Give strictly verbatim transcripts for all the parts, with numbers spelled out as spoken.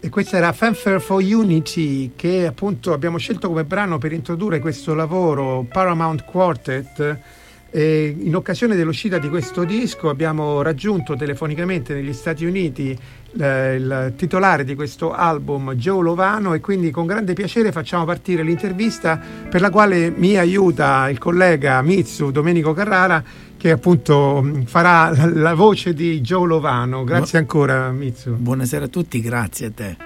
E questa era Fanfare for Unity, che appunto abbiamo scelto come brano per introdurre questo lavoro Paramount Quartet. E in occasione dell'uscita di questo disco abbiamo raggiunto telefonicamente negli Stati Uniti eh, il titolare di questo album, Joe Lovano, e quindi con grande piacere facciamo partire l'intervista, per la quale mi aiuta il collega Mitsu Domenico Carrara, che appunto farà la, la voce di Joe Lovano. Grazie ancora, Mitsu. Buonasera a tutti, grazie a te.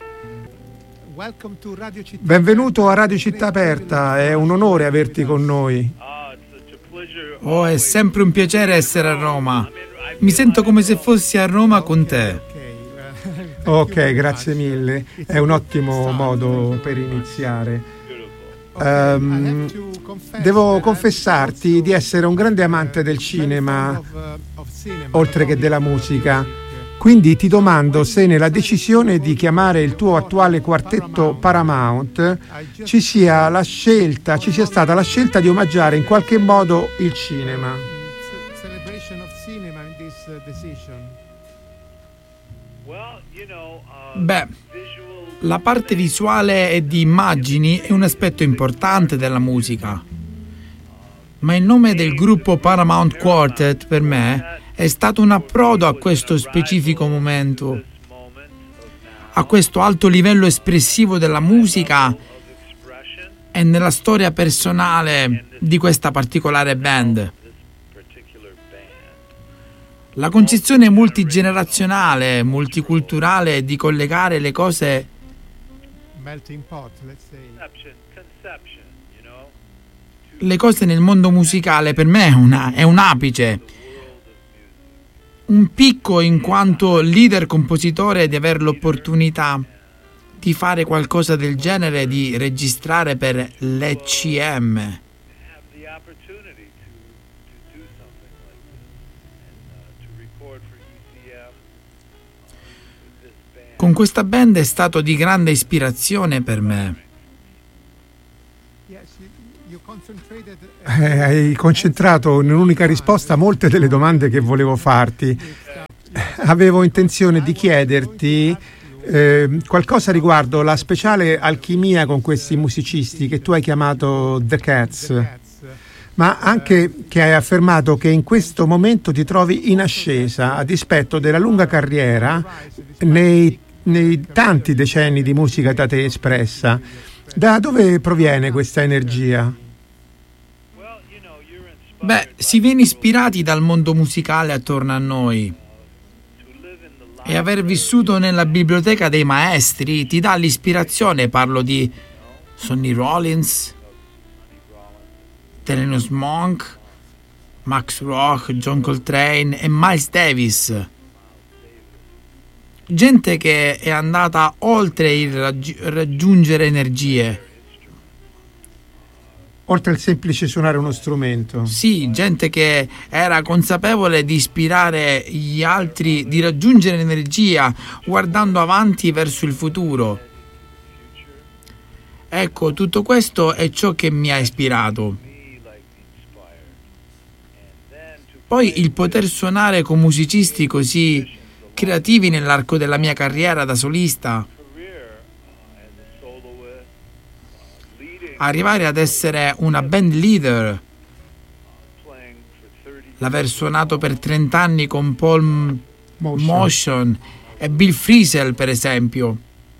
Benvenuto a Radio Città Aperta, è un onore averti con noi. Oh, è sempre un piacere essere a Roma. Mi sento come se fossi a Roma con te. Ok, grazie mille. È un ottimo modo per iniziare. Um, devo confessarti di essere un grande amante del cinema, oltre che della musica. Quindi ti domando se nella decisione di chiamare il tuo attuale quartetto Paramount ci sia la scelta, ci sia stata la scelta di omaggiare in qualche modo il cinema. Beh, la parte visuale e di immagini è un aspetto importante della musica, ma il nome del gruppo Paramount Quartet per me è stato un approdo a questo specifico momento, a questo alto livello espressivo della musica e nella storia personale di questa particolare band. La concezione multigenerazionale, multiculturale di collegare le cose le cose nel mondo musicale per me è, una, è un apice, un picco in quanto leader compositore di avere l'opportunità di fare qualcosa del genere, di registrare per l'E C M. Con questa band è stato di grande ispirazione per me. Eh, hai concentrato in un'unica risposta molte delle domande che volevo farti. Avevo intenzione di chiederti eh, qualcosa riguardo la speciale alchimia con questi musicisti che tu hai chiamato The Cats, ma anche che hai affermato che in questo momento ti trovi in ascesa a dispetto della lunga carriera nei, nei tanti decenni di musica da te espressa. Da dove proviene questa energia? Beh, si viene ispirati dal mondo musicale attorno a noi e aver vissuto nella biblioteca dei maestri ti dà l'ispirazione. Parlo di Sonny Rollins, Thelonious Monk, Max Roach, John Coltrane e Miles Davis. Gente che è andata oltre il raggi- raggiungere energie. Oltre al semplice suonare uno strumento. Sì, gente che era consapevole di ispirare gli altri, di raggiungere energia, guardando avanti verso il futuro. Ecco, tutto questo è ciò che mi ha ispirato. Poi il poter suonare con musicisti così creativi nell'arco della mia carriera da solista, arrivare ad essere una band leader, l'aver suonato per trenta anni con Paul Motion, Motion e Bill Frisell per esempio,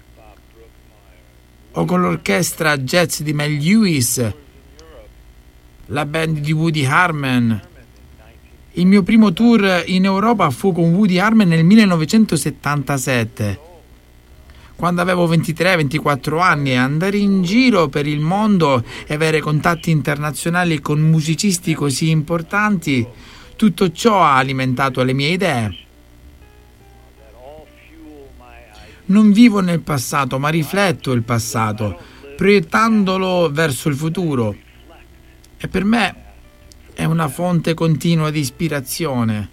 o con l'orchestra jazz di Mel Lewis, la band di Woody Harman. Il mio primo tour in Europa fu con Woody Harman nel millenovecentosettantasette, quando avevo ventitré ventiquattro anni, e andare in giro per il mondo e avere contatti internazionali con musicisti così importanti, tutto ciò ha alimentato le mie idee. Non vivo nel passato, ma rifletto il passato, proiettandolo verso il futuro. E per me è una fonte continua di ispirazione.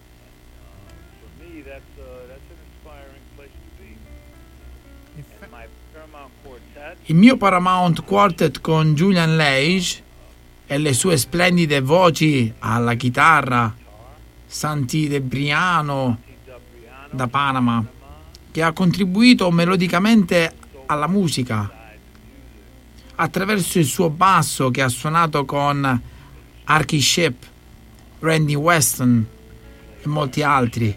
Il mio Paramount Quartet con Julian Lage e le sue splendide voci alla chitarra, Santi De Briano da Panama, che ha contribuito melodicamente alla musica attraverso il suo basso, che ha suonato con Archie Shepp, Randy Weston e molti altri.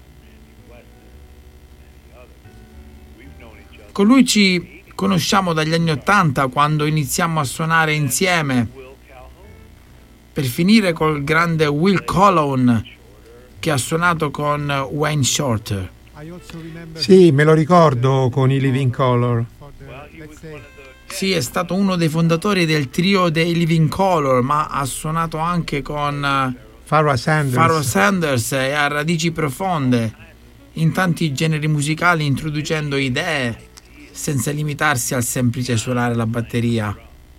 Con lui ci conosciamo dagli anni Ottanta, quando iniziamo a suonare insieme, per finire col grande Will Colon, che ha suonato con Wayne Shorter. Sì, me lo ricordo con i Living Color. Sì, è stato uno dei fondatori del trio dei Living Color, ma ha suonato anche con Pharoah Sanders. Pharoah Sanders e ha radici profonde in tanti generi musicali, introducendo idee senza limitarsi al semplice suonare la batteria.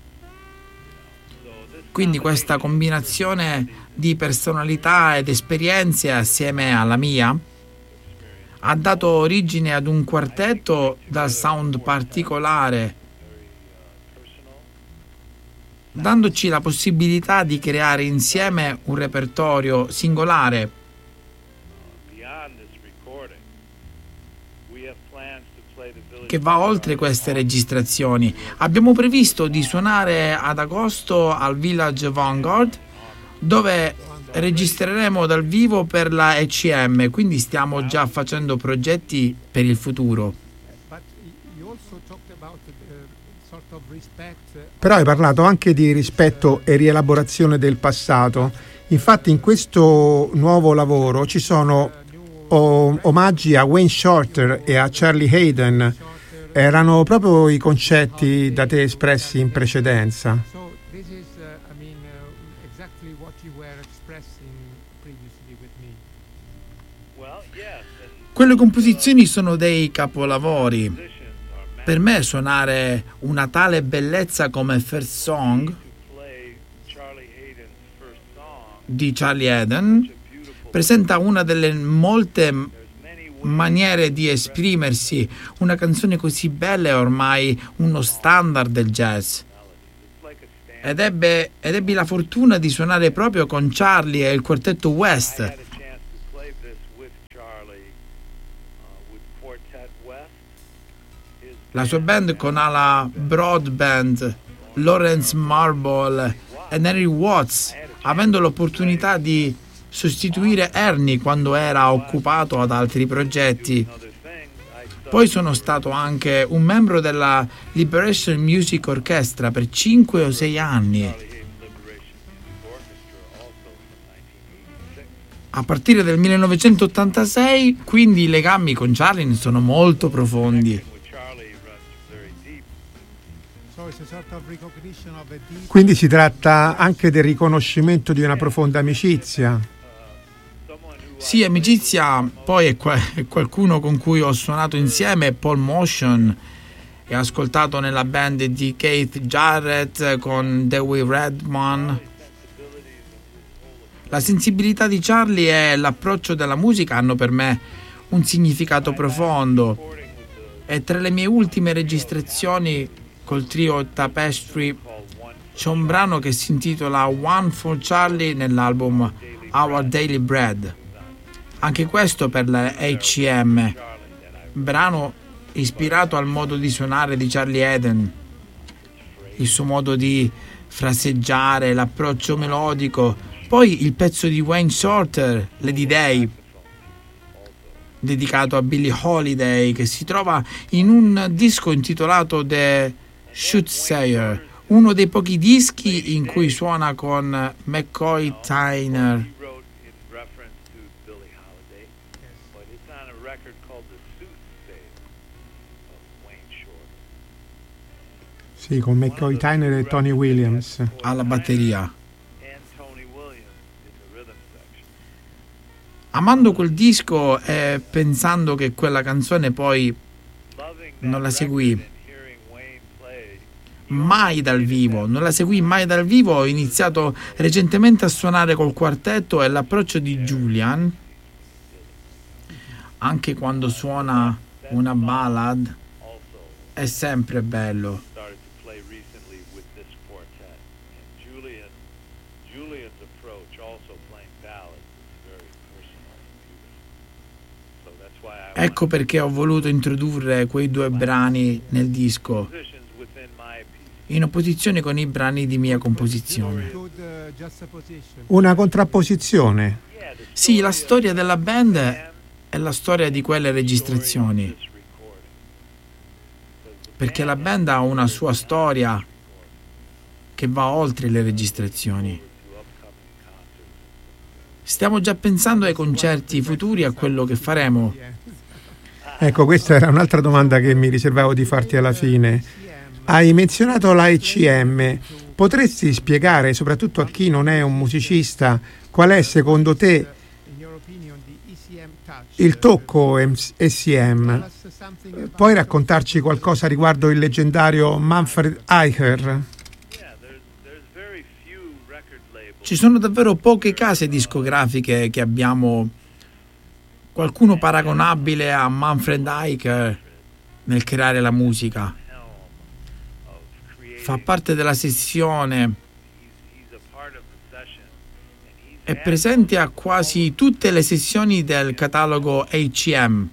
Quindi questa combinazione di personalità ed esperienze assieme alla mia ha dato origine ad un quartetto dal sound particolare, dandoci la possibilità di creare insieme un repertorio singolare. Che va oltre queste registrazioni. Abbiamo previsto di suonare ad agosto al Village Vanguard, dove registreremo dal vivo per la E C M, quindi stiamo già facendo progetti per il futuro. Però hai parlato anche di rispetto e rielaborazione del passato. Infatti in questo nuovo lavoro ci sono o- omaggi a Wayne Shorter e a Charlie Haden. Erano proprio i concetti da te espressi in precedenza. Quelle composizioni sono dei capolavori. Per me suonare una tale bellezza come First Song di Charlie Haden presenta una delle molte maniere di esprimersi. Una canzone così bella è ormai uno standard del jazz. Ed, ebbe, ed ebbi la fortuna di suonare proprio con Charlie e il quartetto West. La sua band con Ala Broadband, Lawrence Marble e Henry Watts, avendo l'opportunità di sostituire Ernie quando era occupato ad altri progetti. Poi sono stato anche un membro della Liberation Music Orchestra per cinque o sei anni. A partire del millenovecentottantasei, quindi i legami con Charlie sono molto profondi. Quindi si tratta anche del riconoscimento di una profonda amicizia. Sì, amicizia, poi è, qua- è qualcuno con cui ho suonato insieme, Paul Motion, e ascoltato nella band di Keith Jarrett con Dewey Redman. La sensibilità di Charlie e l'approccio della musica hanno per me un significato profondo, e tra le mie ultime registrazioni col trio Tapestry c'è un brano che si intitola One for Charlie nell'album Our Daily Bread, anche questo per la E C M, brano ispirato al modo di suonare di Charlie Haden, il suo modo di fraseggiare, l'approccio melodico. Poi il pezzo di Wayne Shorter, Lady Day, dedicato a Billie Holiday, che si trova in un disco intitolato The Soothsayer, uno dei pochi dischi in cui suona con McCoy Tyner. Sì, con McCoy Tyner e Tony Williams alla batteria. Amando quel disco e pensando che quella canzone poi non la seguì mai dal vivo, non la seguì mai dal vivo, ho iniziato recentemente a suonare col quartetto, e l'approccio di Julian, anche quando suona una ballad, è sempre bello. Ecco perché ho voluto introdurre quei due brani nel disco, in opposizione con i brani di mia composizione. Una contrapposizione. Sì, la storia della band è la storia di quelle registrazioni, perché la band ha una sua storia che va oltre le registrazioni. Stiamo già pensando ai concerti futuri, a quello che faremo. Ecco, questa era un'altra domanda che mi riservavo di farti alla fine. Hai menzionato l'A E C M. Potresti spiegare, soprattutto a chi non è un musicista, qual è secondo te il tocco E C M? Puoi raccontarci qualcosa riguardo il leggendario Manfred Eicher? Ci sono davvero poche case discografiche che abbiamo qualcuno paragonabile a Manfred Eicher nel creare la musica. Fa parte della sessione, è presente a quasi tutte le sessioni del catalogo A C M.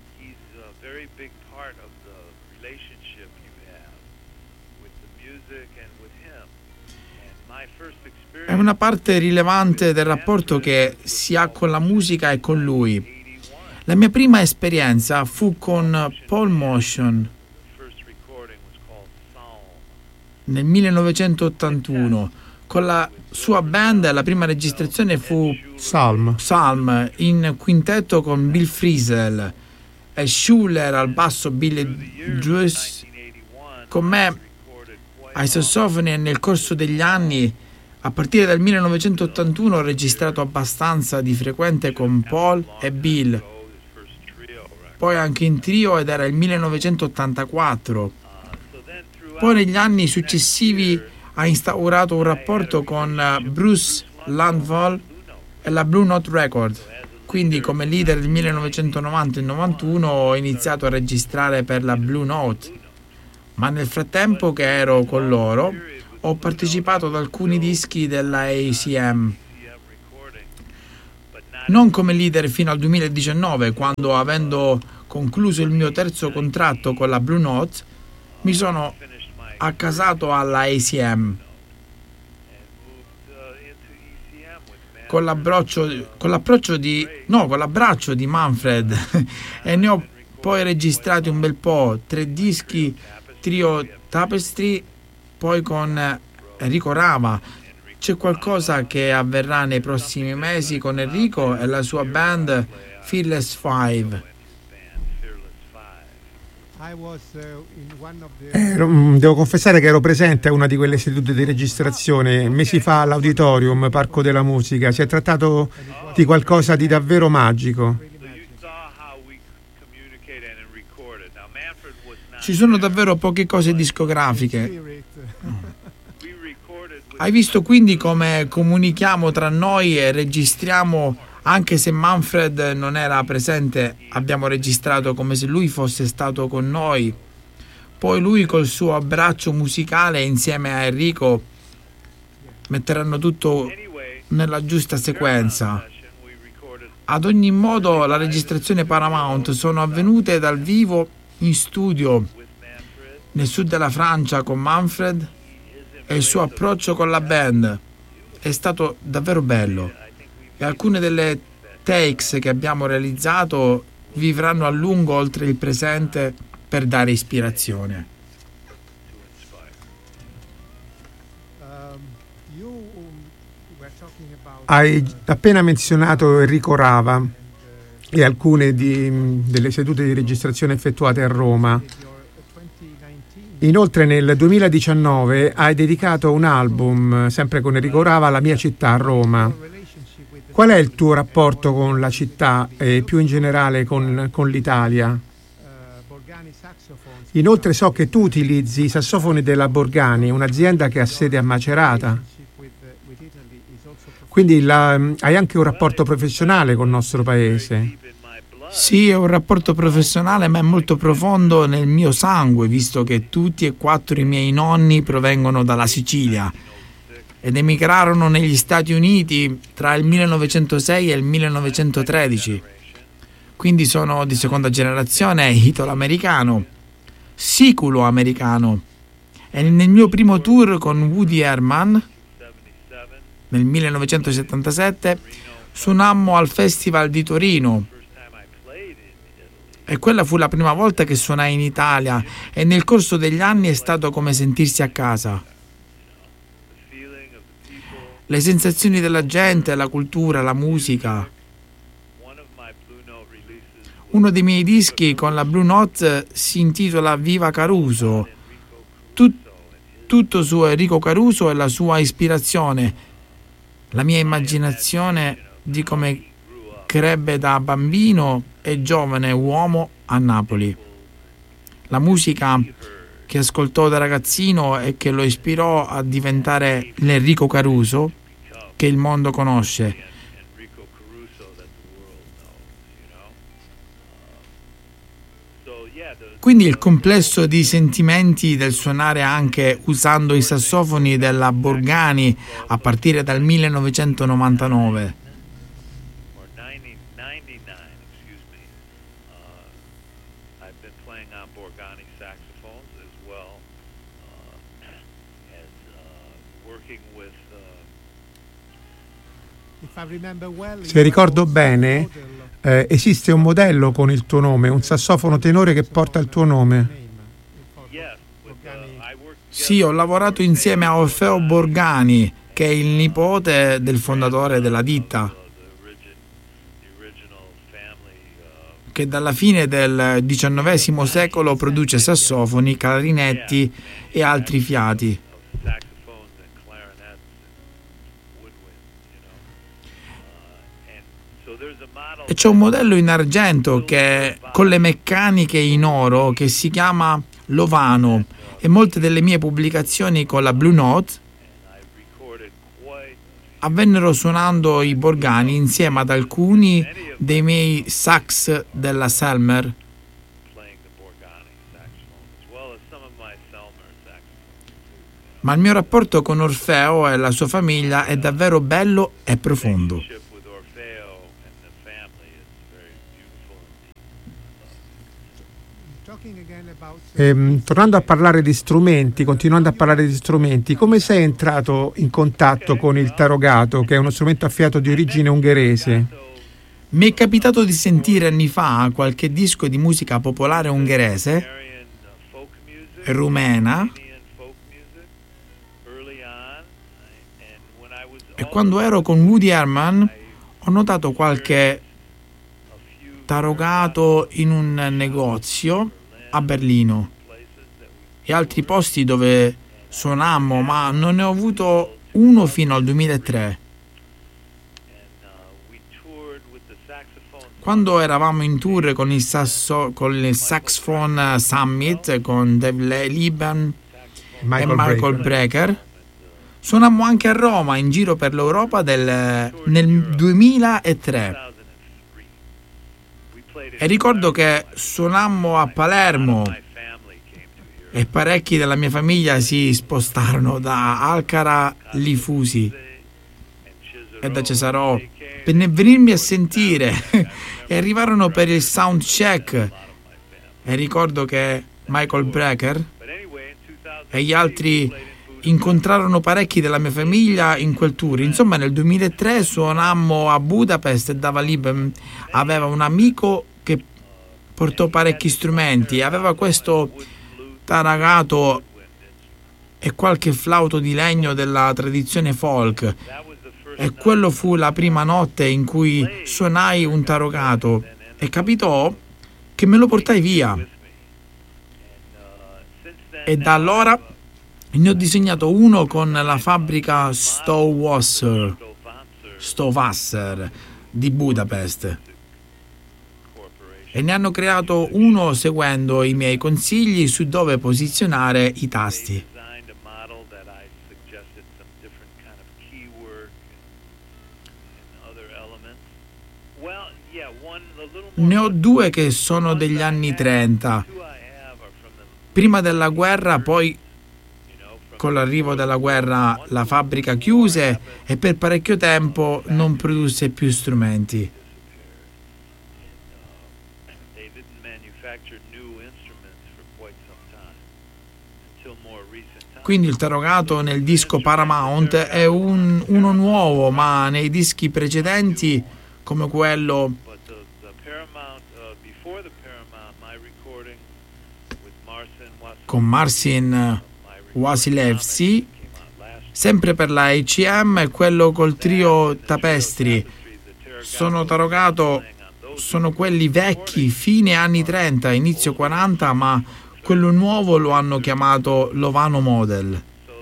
È una parte rilevante del rapporto che si ha con la musica e con lui. La mia prima esperienza fu con Paul Motion nel millenovecentottantuno. Con la sua band la prima registrazione fu Psalm, Psalm in quintetto con Bill Frisell e Schuller al basso, Billy Druce con me ai sassofoni, e nel corso degli anni, a partire dal millenovecentottantuno, ho registrato abbastanza di frequente con Paul e Bill, poi anche in trio, ed era il millenovecentottantaquattro. Poi negli anni successivi ha instaurato un rapporto con Bruce Landval e la Blue Note Records. Quindi come leader del millenovecentonovanta e novantuno ho iniziato a registrare per la Blue Note, ma nel frattempo che ero con loro ho partecipato ad alcuni dischi della A C M. Non come leader fino al duemiladiciannove, quando, avendo concluso il mio terzo contratto con la Blue Note, mi sono accasato alla A C M. Con l'approccio, con l'approccio di no, con l'abbraccio di Manfred e ne ho poi registrati un bel po', tre dischi, trio Tapestry, poi con Enrico Rava. C'è qualcosa che avverrà nei prossimi mesi con Enrico e la sua band Fearless Five. Eh, devo confessare che ero presente a una di quelle sedute di registrazione mesi fa all'Auditorium Parco della Musica. Si è trattato di qualcosa di davvero magico. Ci sono davvero poche cose discografiche. Hai visto quindi come comunichiamo tra noi e registriamo? Anche se Manfred non era presente, abbiamo registrato come se lui fosse stato con noi. Poi lui col suo abbraccio musicale insieme a Enrico metteranno tutto nella giusta sequenza. Ad ogni modo, la registrazione Paramount sono avvenute dal vivo in studio nel sud della Francia con Manfred, e il suo approccio con la band è stato davvero bello. E alcune delle takes che abbiamo realizzato vivranno a lungo oltre il presente per dare ispirazione. Hai appena menzionato Enrico Rava e alcune di, delle sedute di registrazione effettuate a Roma. Inoltre nel duemiladiciannove hai dedicato un album, sempre con Enrico Rava, alla mia città, a Roma. Qual è il tuo rapporto con la città e più in generale con, con l'Italia? Inoltre so che tu utilizzi i sassofoni della Borgani, un'azienda che ha sede a Macerata. Quindi la, hai anche un rapporto professionale con il nostro paese. Sì, è un rapporto professionale, ma è molto profondo nel mio sangue, visto che tutti e quattro i miei nonni provengono dalla Sicilia ed emigrarono negli Stati Uniti tra il millenovecentosei e il millenovecentotredici. quindi sono di seconda generazione italo-americano, siculo-americano. E nel mio primo tour con Woody Herman, nel millenovecentosettantasette, suonammo al Festival di Torino. E quella fu la prima volta che suonai in Italia e nel corso degli anni è stato come sentirsi a casa. Le sensazioni della gente, la cultura, la musica. Uno dei miei dischi con la Blue Note si intitola Viva Caruso, Tut- tutto su Enrico Caruso e la sua ispirazione, la mia immaginazione di come crebbe da bambino e giovane uomo a Napoli. La musica che ascoltò da ragazzino e che lo ispirò a diventare l'Enrico Caruso che il mondo conosce. Quindi il complesso di sentimenti del suonare anche usando i sassofoni della Borgani a partire dal millenovecentonovantanove. Se ricordo bene, eh, esiste un modello con il tuo nome, un sassofono tenore che porta il tuo nome. Sì, ho lavorato insieme a Orfeo Borgani, che è il nipote del fondatore della ditta, che dalla fine del diciannovesimo secolo produce sassofoni, clarinetti e altri fiati. E c'è un modello in argento che con le meccaniche in oro che si chiama Lovano, e molte delle mie pubblicazioni con la Blue Note avvennero suonando i Borgani insieme ad alcuni dei miei sax della Selmer. Ma il mio rapporto con Orfeo e la sua famiglia è davvero bello e profondo. Ehm, tornando a parlare di strumenti, continuando a parlare di strumenti, come sei entrato in contatto con il tarogato, che è uno strumento a fiato di origine ungherese? Mi è capitato di sentire anni fa qualche disco di musica popolare ungherese, rumena, e quando ero con Woody Herman ho notato qualche tarogato in un negozio a Berlino e altri posti dove suonammo, ma non ne ho avuto uno fino al duemilatré. Quando eravamo in tour con il, sasso, con il Saxophone Summit con Dave Liban Michael e Michael Brecker, Brecker suonammo anche a Roma in giro per l'Europa del, nel duemilatré. E ricordo che suonammo a Palermo e parecchi della mia famiglia si spostarono da Alcara Lifusi e da Cesarò per venirmi a sentire e arrivarono per il sound check. E ricordo che Michael Brecker e gli altri incontrarono parecchi della mia famiglia in quel tour. Insomma, nel duemilatré suonammo a Budapest e Dava Liban aveva un amico che portò parecchi strumenti, aveva questo taragato e qualche flauto di legno della tradizione folk, e quello fu la prima notte in cui suonai un tarogato e capitò che me lo portai via, e da allora ne ho disegnato uno con la fabbrica Stowasser Stowasser di Budapest, e ne hanno creato uno seguendo i miei consigli su dove posizionare i tasti. Ne ho due che sono degli anni trenta, prima della guerra, poi con l'arrivo della guerra la fabbrica chiuse e per parecchio tempo non produsse più strumenti. Quindi il tarogato nel disco Paramount è un, uno nuovo, ma nei dischi precedenti, come quello con Marcin Wasilewski, sempre per la A C M, e quello col trio Tapestry. Sono tarogato, sono quelli vecchi, fine anni trenta, inizio quaranta, ma quello nuovo lo hanno chiamato Lovano Model.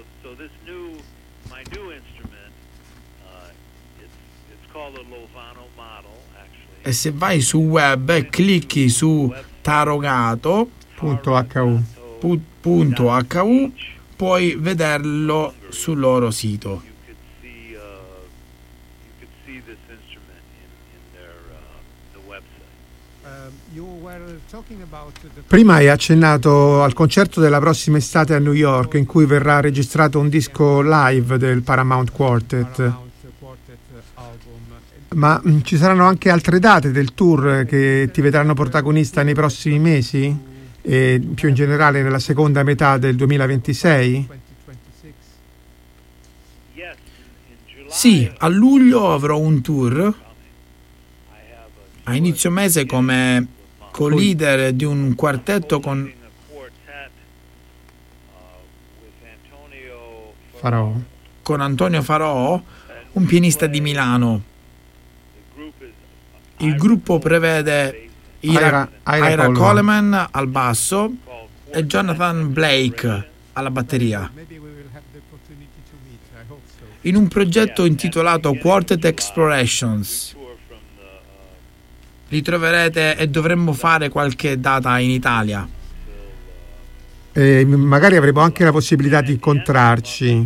E se vai su web e clicchi su tarogato punto acca u punto acca u puoi vederlo sul loro sito. Prima hai accennato al concerto della prossima estate a New York, in cui verrà registrato un disco live del Paramount Quartet. Ma mh, ci saranno anche altre date del tour che ti vedranno protagonista nei prossimi mesi e più in generale nella seconda metà del duemilaventisei? Sì, a luglio avrò un tour a inizio mese come co-leader di un quartetto con Farò. con Antonio Farò, un pianista di Milano. Il gruppo prevede Ira, Ira, Ira, Ira Coleman. Coleman al basso e Jonathan Blake alla batteria, in un progetto intitolato Quartet Explorations. Li troverete e dovremmo fare qualche data in Italia. E magari avremo anche la possibilità di incontrarci.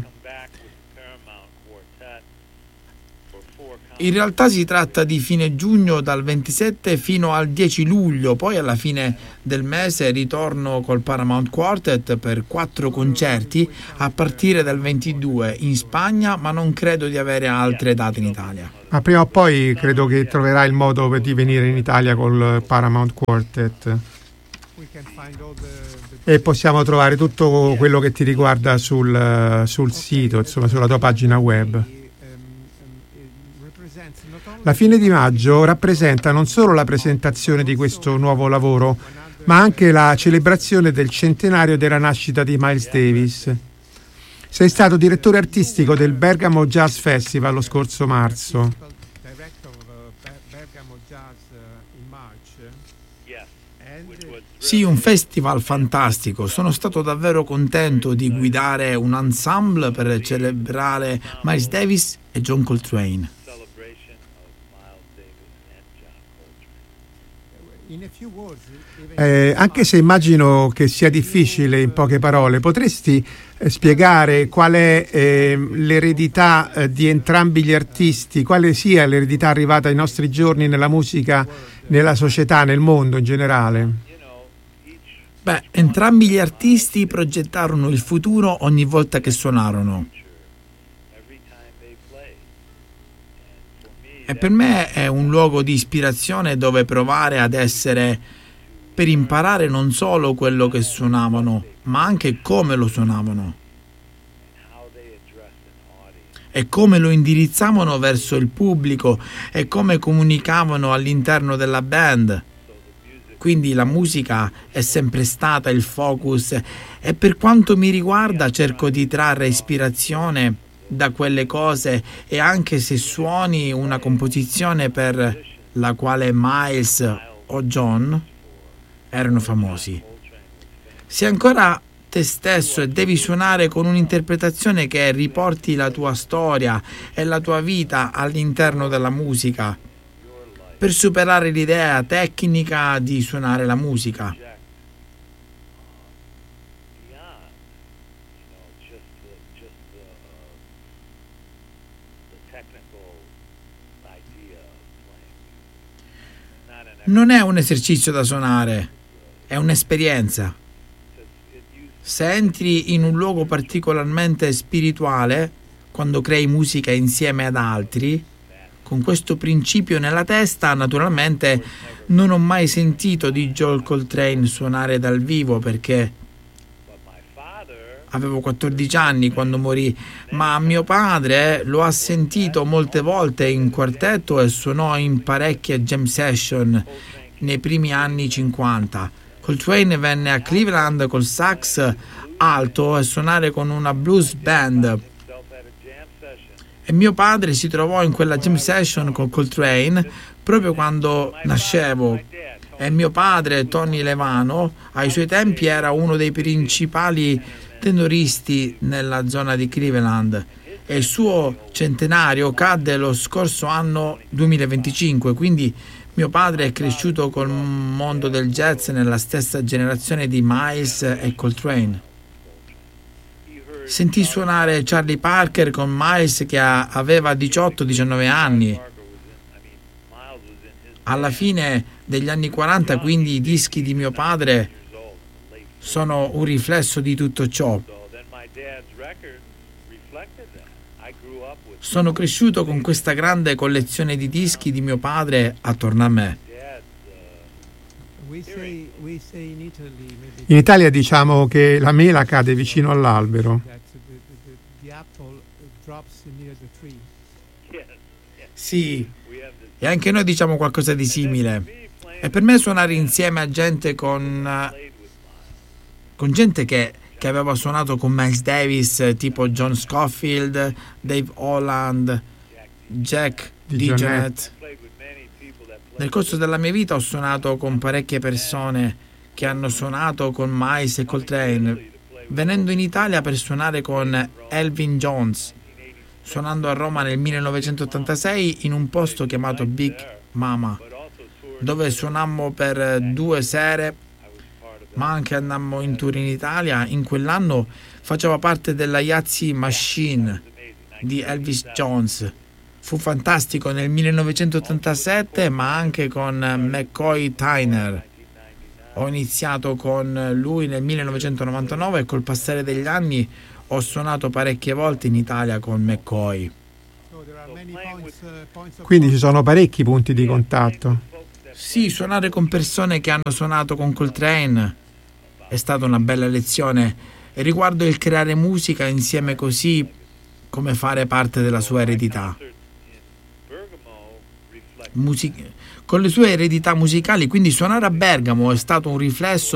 In realtà si tratta di fine giugno, dal ventisette fino al dieci luglio, poi alla fine del mese ritorno col Paramount Quartet per quattro concerti a partire dal ventidue in Spagna, ma non credo di avere altre date in Italia. Ma prima o poi credo che troverai il modo per di venire in Italia col Paramount Quartet. E possiamo trovare tutto quello che ti riguarda sul, sul sito, insomma, sulla tua pagina web. La fine di maggio rappresenta non solo la presentazione di questo nuovo lavoro, ma anche la celebrazione del centenario della nascita di Miles Davis. Sei stato direttore artistico del Bergamo Jazz Festival lo scorso marzo. Sì, un festival fantastico. Sono stato davvero contento di guidare un ensemble per celebrare Miles Davis e John Coltrane. Eh, anche se immagino che sia difficile in poche parole, potresti eh, spiegare qual è eh, l'eredità eh, di entrambi gli artisti, quale sia l'eredità arrivata ai nostri giorni nella musica, nella società, nel mondo in generale? Beh, entrambi gli artisti progettarono il futuro ogni volta che suonarono. E per me è un luogo di ispirazione dove provare ad essere, per imparare non solo quello che suonavano, ma anche come lo suonavano e come lo indirizzavano verso il pubblico e come comunicavano all'interno della band. Quindi la musica è sempre stata il focus e per quanto mi riguarda cerco di trarre ispirazione da quelle cose, e anche se suoni una composizione per la quale Miles o John erano famosi, sei ancora te stesso e devi suonare con un'interpretazione che riporti la tua storia e la tua vita all'interno della musica, per superare l'idea tecnica di suonare la musica. Non è un esercizio da suonare, è un'esperienza. Se entri in un luogo particolarmente spirituale, quando crei musica insieme ad altri, con questo principio nella testa, naturalmente non ho mai sentito di John Coltrane suonare dal vivo, perché Avevo quattordici anni quando morì, ma mio padre lo ha sentito molte volte in quartetto e suonò in parecchie jam session nei primi anni cinquanta. Coltrane venne a Cleveland col sax alto a suonare con una blues band e mio padre si trovò in quella jam session con Coltrane proprio quando nascevo. E mio padre, Tony Levano, ai suoi tempi era uno dei principali tenoristi nella zona di Cleveland e il suo centenario cadde lo scorso anno duemilaventicinque, quindi mio padre è cresciuto col mondo del jazz nella stessa generazione di Miles e Coltrane. Sentì suonare Charlie Parker con Miles che aveva diciotto diciannove anni. Alla fine degli anni quaranta, quindi, i dischi di mio padre sono un riflesso di tutto ciò. Sono cresciuto con questa grande collezione di dischi di mio padre attorno a me. In Italia diciamo che la mela cade vicino all'albero. Sì, e anche noi diciamo qualcosa di simile. E per me suonare insieme a gente con, con gente che, che aveva suonato con Miles Davis, tipo John Scofield, Dave Holland, Jack DeJohnette. Nel corso della mia vita ho suonato con parecchie persone che hanno suonato con Miles e Coltrane, venendo in Italia per suonare con Elvin Jones, suonando a Roma nel millenovecentottantasei in un posto chiamato Big Mama, dove suonammo per due sere, ma anche andammo in tour in Italia. In quell'anno faceva parte della Yazzie Machine di Elvis Jones. Fu fantastico nel millenovecentottantasette, ma anche con McCoy Tyner. Ho iniziato con lui nel millenovecentonovantanove e col passare degli anni ho suonato parecchie volte in Italia con McCoy. Quindi ci sono parecchi punti di contatto. Sì, suonare con persone che hanno suonato con Coltrane è stata una bella lezione. E riguardo il creare musica insieme, così come fare parte della sua eredità. Music- con le sue eredità musicali, quindi suonare a Bergamo è stato un riflesso